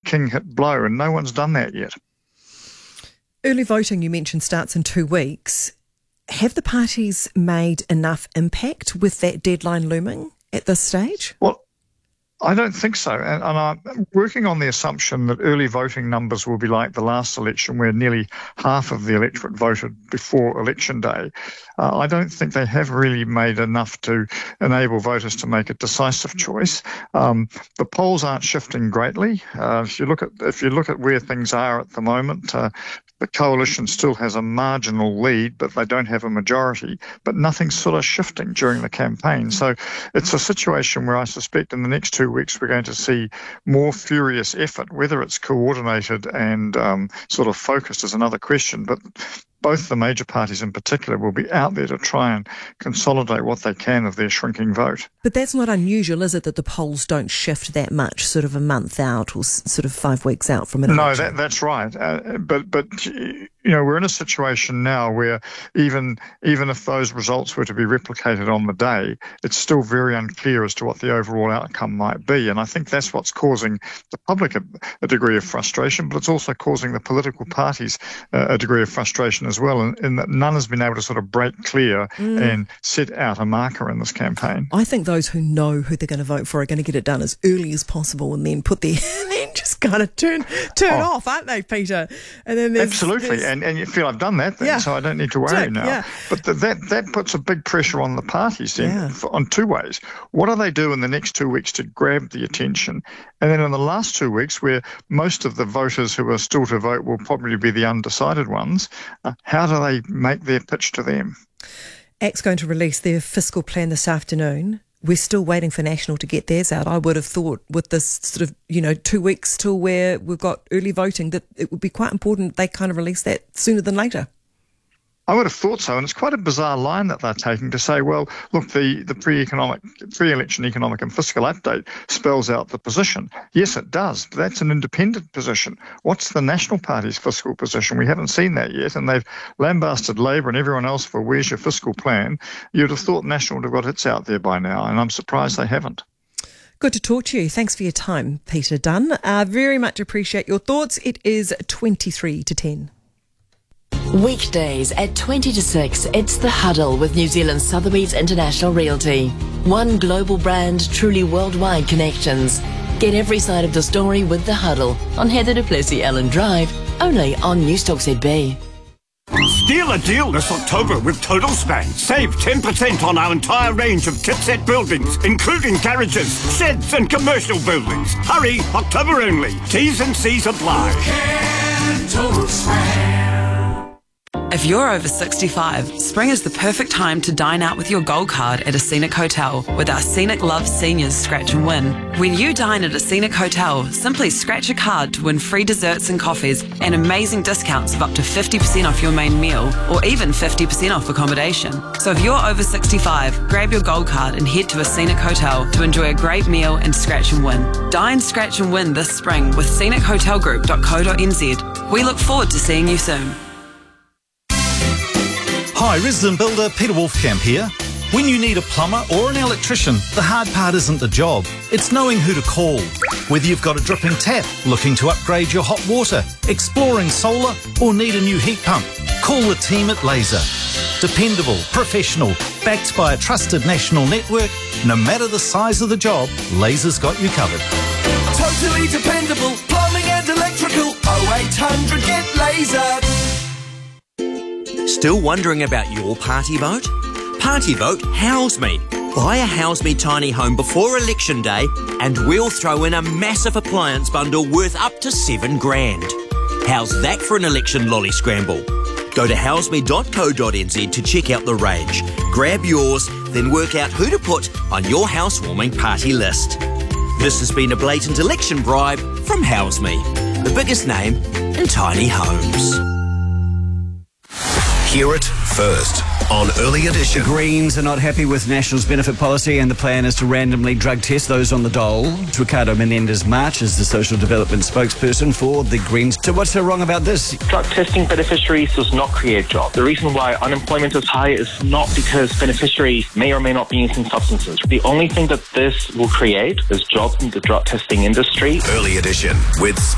king hit blow, and no one's done that yet. Early voting, you mentioned, starts in 2 weeks. Have the parties made enough impact with that deadline looming at this stage? Well, I don't think so. And I'm working on the assumption that early voting numbers will be like the last election, where nearly half of the electorate voted before election day. I don't think they have really made enough to enable voters to make a decisive choice. The polls aren't shifting greatly. If you look at where things are at the moment, the coalition still has a marginal lead, but they don't have a majority. But nothing's sort of shifting during the campaign. So it's a situation where I suspect in the next 2 weeks we're going to see more furious effort. Whether it's coordinated and sort of focused is another question. But both the major parties in particular will be out there to try and consolidate what they can of their shrinking vote. But that's not unusual, is it, that the polls don't shift that much, sort of a month out or sort of 5 weeks out from an election? No, that's right. But we're in a situation now where even if those results were to be replicated on the day, it's still very unclear as to what the overall outcome might be. And I think that's what's causing the public a degree of frustration, but it's also causing the political parties a degree of frustration as well, in that none has been able to sort of break clear and set out a marker in this campaign. I think those who know who they're going to vote for are going to get it done as early as possible and then then just kind of turn off, aren't they, Peter? And then absolutely, and you feel I've done that then, so I don't need to worry now. Yeah. But that puts a big pressure on the parties then, on two ways. What do they do in the next 2 weeks to grab the attention? And then in the last 2 weeks, where most of the voters who are still to vote will probably be the undecided ones, how do they make their pitch to them? ACT's going to release their fiscal plan this afternoon. We're still waiting for National to get theirs out. I would have thought with this sort of, 2 weeks till where we've got early voting that it would be quite important they kind of release that sooner than later. I would have thought so, and it's quite a bizarre line that they're taking to say, well, look, the pre-election economic and fiscal update spells out the position. Yes, it does, but that's an independent position. What's the National Party's fiscal position? We haven't seen that yet, and they've lambasted Labour and everyone else for where's your fiscal plan. You'd have thought National would have got its out there by now, and I'm surprised they haven't. Good to talk to you. Thanks for your time, Peter Dunn. Very much appreciate your thoughts. It is 23 to 10. Weekdays at 20 to 6, it's The Huddle with New Zealand's Sotheby's International Realty. One global brand, truly worldwide connections. Get every side of the story with The Huddle on Heather du Plessis-Allen Drive, only on Newstalk ZB. Steal a deal this October with Total Span. Save 10% on our entire range of kitset buildings, including garages, sheds and commercial buildings. Hurry, October only. T's and C's apply. Total Span. If you're over 65, spring is the perfect time to dine out with your gold card at a Scenic Hotel with our Scenic Love Seniors Scratch and Win. When you dine at a Scenic Hotel, simply scratch a card to win free desserts and coffees and amazing discounts of up to 50% off your main meal or even 50% off accommodation. So if you're over 65, grab your gold card and head to a Scenic Hotel to enjoy a great meal and scratch and win. Dine, scratch and win this spring with scenichotelgroup.co.nz. We look forward to seeing you soon. Hi, resident builder Peter Wolfkamp here. When you need a plumber or an electrician, the hard part isn't the job, it's knowing who to call. Whether you've got a dripping tap, looking to upgrade your hot water, exploring solar, or need a new heat pump, call the team at Laser. Dependable, professional, backed by a trusted national network, no matter the size of the job, Laser's got you covered. Totally dependable, plumbing and electrical, 0800 get Laser. Still wondering about your party vote? Party vote House Me. Buy a House Me tiny home before election day and we'll throw in a massive appliance bundle worth up to $7,000. How's that for an election lolly scramble? Go to houseme.co.nz to check out the range. Grab yours, then work out who to put on your housewarming party list. This has been a blatant election bribe from House Me, the biggest name in tiny homes. Hear it first on Early Edition. Greens are not happy with National's benefit policy and the plan is to randomly drug test those on the dole. Ricardo Menendez-March is the social development spokesperson for the Greens. So what's so wrong about this? Drug testing beneficiaries does not create jobs. The reason why unemployment is high is not because beneficiaries may or may not be using substances. The only thing that this will create is jobs in the drug testing industry. Early Edition with